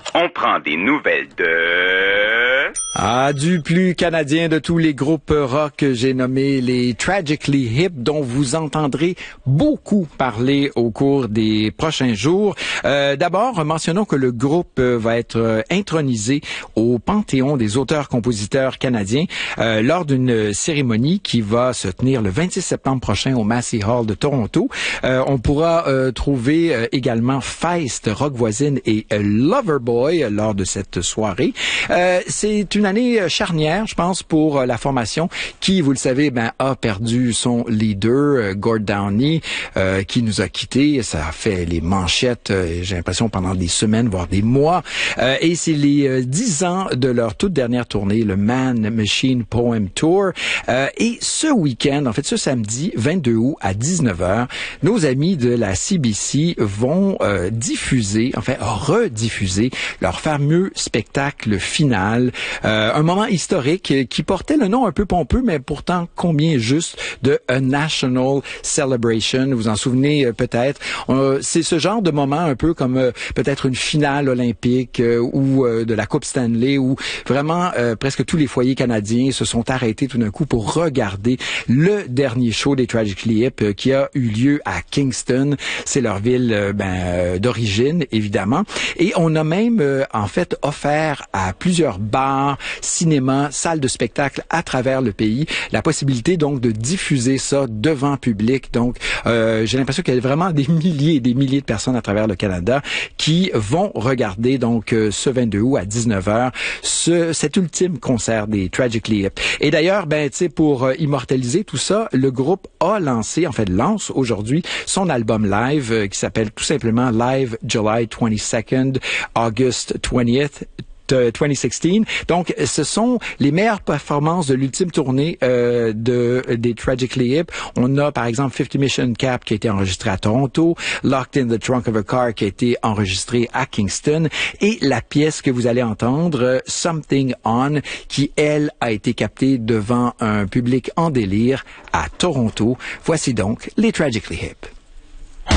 On prend des nouvelles de... Du plus canadien de tous les groupes rock, j'ai nommé les Tragically Hip, dont vous entendrez beaucoup parler au cours des prochains jours. D'abord, mentionnons que le groupe va être intronisé au Panthéon des auteurs-compositeurs canadiens lors d'une cérémonie qui va se tenir le 26 septembre prochain au Massey Hall de Toronto. On pourra trouver également Feist, Rock Voisine et Loverboy lors de cette soirée. C'est une année charnière, je pense, pour la formation qui, vous le savez, a perdu son leader, Gord Downie, qui nous a quittés. Ça a fait les manchettes, j'ai l'impression, pendant des semaines, voire des mois. Et c'est les 10 ans de leur toute dernière tournée, le Man Machine Poem Tour. Et ce week-end, en fait, ce samedi, 22 août à 19h, nos amis de la CBC vont diffuser, enfin rediffuser leur fameux spectacle final, un moment historique qui portait le nom un peu pompeux, mais pourtant combien juste, de A National Celebration. Vous en souvenez peut-être. C'est ce genre de moment un peu comme peut-être une finale olympique ou de la Coupe Stanley, où vraiment presque tous les foyers canadiens se sont arrêtés tout d'un coup pour regarder le dernier show des Tragically Hip qui a eu lieu à Kingston. C'est leur ville d'origine, évidemment. Et on a même en fait offert à plusieurs bars, cinémas, salles de spectacle à travers le pays la possibilité donc de diffuser ça devant cet Donc, j'ai l'impression qu'il y a vraiment des milliers et des milliers de personnes à travers le Canada qui vont regarder donc ce 22 août à 19h cet ultime concert des Tragically Hip. Et d'ailleurs, pour immortaliser tout ça, le groupe a lance aujourd'hui son album live qui s'appelle tout simplement Live July 22nd, August 20th. 2016. Donc, ce sont les meilleures performances de l'ultime tournée des Tragically Hip. On a, par exemple, 50 Mission Cap qui a été enregistré à Toronto, Locked in the Trunk of a Car qui a été enregistré à Kingston, et la pièce que vous allez entendre, Something On, qui, elle, a été captée devant un public en délire à Toronto. Voici donc les Tragically Hip.